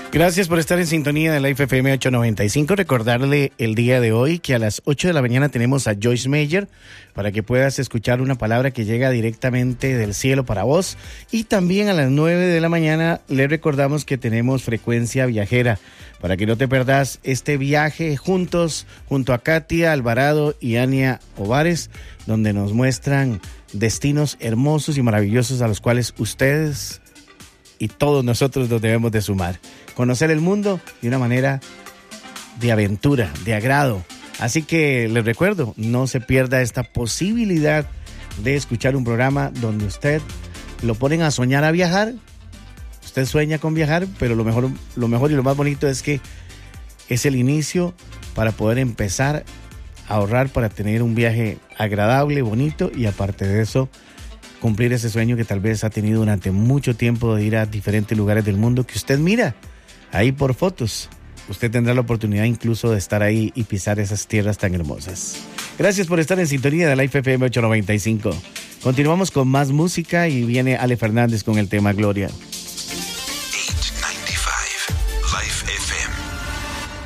Gracias por estar en sintonía de Life FM 895. Recordarle el día de hoy que a las 8 de la mañana tenemos a Joyce Meyer para que puedas escuchar una palabra que llega directamente del cielo para vos. Y también a las 9 de la mañana le recordamos que tenemos Frecuencia Viajera para que no te perdás este viaje juntos, junto a Katia Alvarado y Ania Ovares, donde nos muestran destinos hermosos y maravillosos a los cuales ustedes y todos nosotros nos debemos de sumar. Conocer el mundo de una manera de aventura, de agrado. Así que les recuerdo, no se pierda esta posibilidad de escuchar un programa donde usted lo ponen a soñar a viajar. Usted sueña con viajar, pero lo mejor y lo más bonito es que es el inicio para poder empezar a ahorrar para tener un viaje agradable, bonito y aparte de eso, cumplir ese sueño que tal vez ha tenido durante mucho tiempo de ir a diferentes lugares del mundo que usted mira ahí por fotos. Usted tendrá la oportunidad incluso de estar ahí y pisar esas tierras tan hermosas. Gracias por estar en sintonía de Life FM 895. Continuamos con más música y viene Ale Fernández con el tema Gloria.